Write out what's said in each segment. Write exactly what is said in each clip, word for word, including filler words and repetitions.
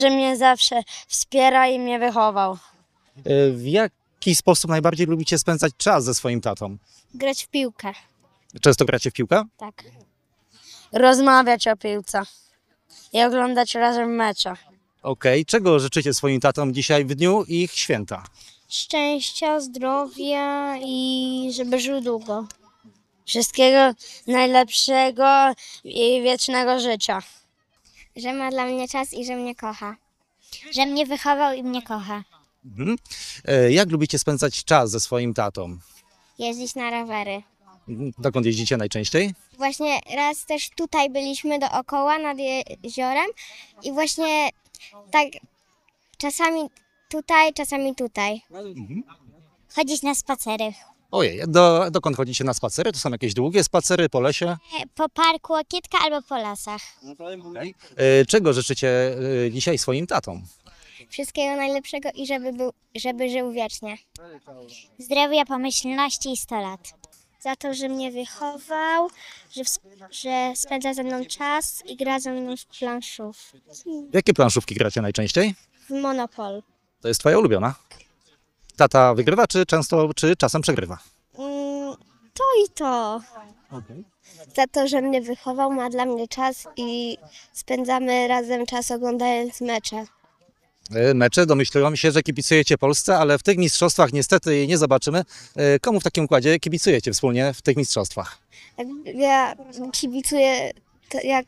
że mnie zawsze wspiera i mnie wychował. W jaki sposób najbardziej lubicie spędzać czas ze swoim tatą? Grać w piłkę. Często gracie w piłkę? Tak. Rozmawiać o piłce i oglądać razem mecze. Okej. Czego życzycie swoim tatom dzisiaj w dniu ich święta? Szczęścia, zdrowia i żeby żył długo. Wszystkiego najlepszego i wiecznego życia. Że ma dla mnie czas i że mnie kocha. Że mnie wychował i mnie kocha. Mhm. E, Jak lubicie spędzać czas ze swoim tatą? Jeździć na rowery. Dokąd jeździcie najczęściej? Właśnie raz też tutaj byliśmy dookoła nad jeziorem i właśnie tak czasami tutaj, czasami tutaj. Chodzić na spacery. Ojej, do, dokąd chodzicie na spacery? To są jakieś długie spacery po lesie? Po parku Łokietka albo po lasach. Okej. E, Czego życzycie e, dzisiaj swoim tatom? Wszystkiego najlepszego i żeby, był, żeby żył wiecznie. Zdrowia, pomyślności i sto lat. Za to, że mnie wychował, że, że spędza ze mną czas i gra ze mną w planszów. W jakie planszówki gracie najczęściej? W Monopol. To jest twoja ulubiona. Tata wygrywa, czy często, czy czasem przegrywa? Mm, to i to. Za to, że mnie wychował, ma dla mnie czas i spędzamy razem czas oglądając mecze. E, Mecze, domyśliłam się, że kibicujecie Polsce, ale w tych mistrzostwach niestety jej nie zobaczymy. E, Komu w takim układzie kibicujecie wspólnie w tych mistrzostwach? Ja kibicuję, to jak,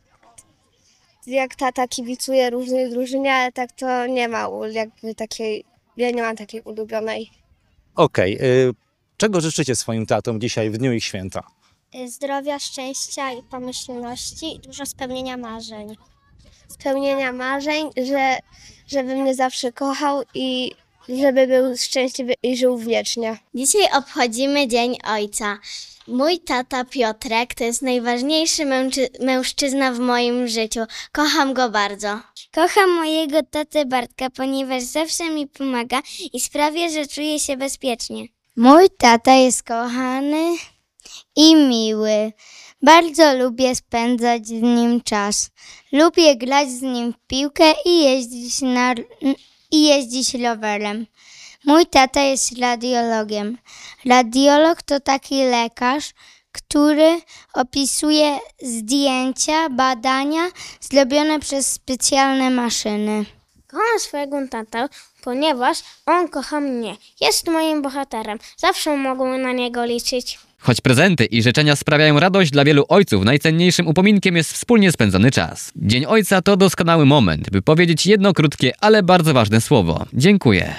jak tata kibicuje różnej drużynie, ale tak to nie ma jakby takiej, ja nie mam takiej ulubionej. Okej. e, Czego życzycie swoim tatom dzisiaj w dniu ich święta? Zdrowia, szczęścia i pomyślności, dużo spełnienia marzeń. Spełnienia marzeń, że, żeby mnie zawsze kochał i żeby był szczęśliwy i żył wiecznie. Dzisiaj obchodzimy Dzień Ojca. Mój tata Piotrek to jest najważniejszy męczy- mężczyzna w moim życiu. Kocham go bardzo. Kocham mojego tatę Bartka, ponieważ zawsze mi pomaga i sprawia, że czuję się bezpiecznie. Mój tata jest kochany i miły. Bardzo lubię spędzać z nim czas. Lubię grać z nim w piłkę i jeździć, na, i jeździć rowerem. Mój tata jest radiologiem. Radiolog to taki lekarz, który opisuje zdjęcia, badania zrobione przez specjalne maszyny. Kocham swojego tatę, ponieważ on kocha mnie. Jest moim bohaterem. Zawsze mogą na niego liczyć. Choć prezenty i życzenia sprawiają radość, dla wielu ojców najcenniejszym upominkiem jest wspólnie spędzony czas. Dzień Ojca to doskonały moment, by powiedzieć jedno krótkie, ale bardzo ważne słowo. Dziękuję.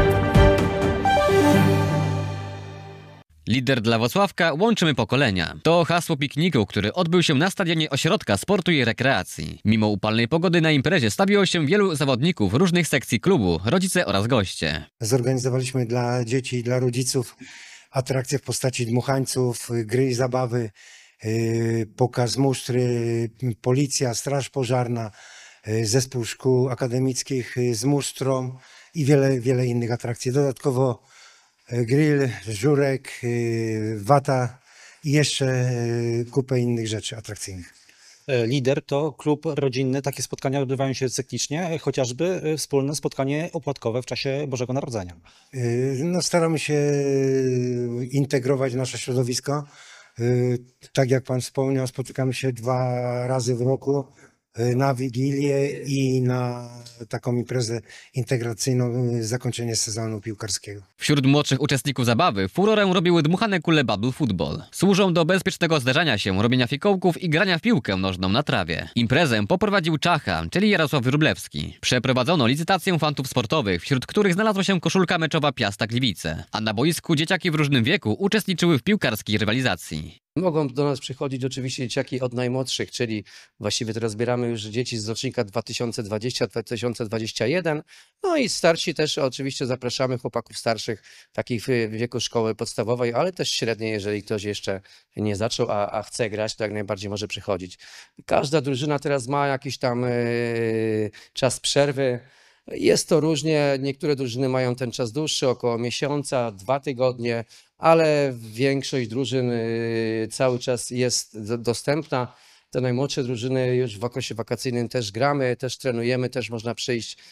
Lider dla Włocławka, łączymy pokolenia. To hasło pikniku, który odbył się na stadionie Ośrodka Sportu i Rekreacji. Mimo upalnej pogody na imprezie stawiło się wielu zawodników różnych sekcji klubu, rodzice oraz goście. Zorganizowaliśmy dla dzieci i dla rodziców atrakcje w postaci dmuchańców, gry i zabawy, yy, pokaz musztry, policja, straż pożarna, yy, zespół szkół akademickich yy, z musztrą i wiele, wiele innych atrakcji. Dodatkowo yy, grill, żurek, yy, wata i jeszcze yy, kupę innych rzeczy atrakcyjnych. E, Lider to klub rodzinny. Takie spotkania odbywają się cyklicznie, e, chociażby e, wspólne spotkanie opłatkowe w czasie Bożego Narodzenia. Yy, No, staramy się yy, integrować nasze środowisko. Yy, Tak jak Pan wspomniał, spotykamy się dwa razy w roku yy, na Wigilię i na taką imprezę integracyjną, yy, zakończenie sezonu piłkarskiego. Wśród młodszych uczestników zabawy furorę robiły dmuchane kule Bubble Football. Służą do bezpiecznego zderzania się, robienia fikołków i grania w piłkę nożną na trawie. Imprezę poprowadził Czacha, czyli Jarosław Wróblewski. Przeprowadzono licytację fantów sportowych, wśród których znalazła się koszulka meczowa Piasta Gliwice. A na boisku dzieciaki w różnym wieku uczestniczyły w piłkarskiej rywalizacji. Mogą do nas przychodzić oczywiście dzieciaki od najmłodszych, czyli właściwie teraz zbieramy już dzieci z rocznika dwa tysiące dwudziestego do dwa tysiące dwudziestego pierwszego. No i starsi też oczywiście zapraszamy chłopaków starszych, takich w wieku szkoły podstawowej, ale też średniej, jeżeli ktoś jeszcze nie zaczął, a, a chce grać, to jak najbardziej może przychodzić. Każda drużyna teraz ma jakiś tam yy, czas przerwy. Jest to różnie, niektóre drużyny mają ten czas dłuższy, około miesiąca, dwa tygodnie, ale większość drużyn yy, cały czas jest dostępna. te najmłodsze drużyny już w okresie wakacyjnym też gramy, też trenujemy, też można przyjść